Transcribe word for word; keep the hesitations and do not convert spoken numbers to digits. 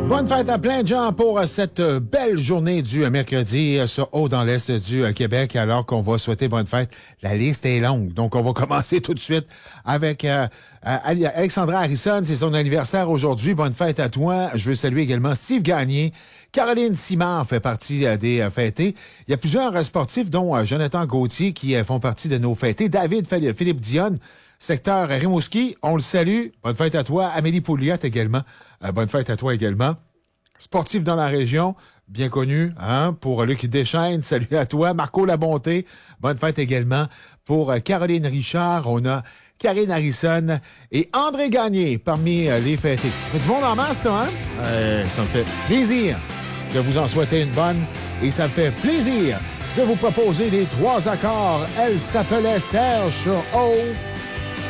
Bonne fête à plein de gens pour cette belle journée du mercredi sur Haut dans l'Est du Québec, alors qu'on va souhaiter bonne fête. La liste est longue, donc on va commencer tout de suite avec euh, Alexandra Harrison. C'est son anniversaire aujourd'hui. Bonne fête à toi. Je veux saluer également Steve Gagné. Caroline Simard fait partie des fêtés. Il y a plusieurs sportifs, dont Jonathan Gauthier, qui font partie de nos fêtés. David Philippe Dionne, secteur Rimouski, on le salue. Bonne fête à toi. Amélie Pouliot également. Euh, bonne fête à toi également. Sportif dans la région, bien connu, hein, pour Luc Deschaines, salut à toi. Marco Labonté, bonne fête également. Pour Caroline Richard, on a Karine Harrison et André Gagné parmi les fêtés. C'est du monde en masse, ça, hein? Euh, ça me fait plaisir de vous en souhaiter une bonne et ça me fait plaisir de vous proposer les trois accords. Elle s'appelait Serge sur O.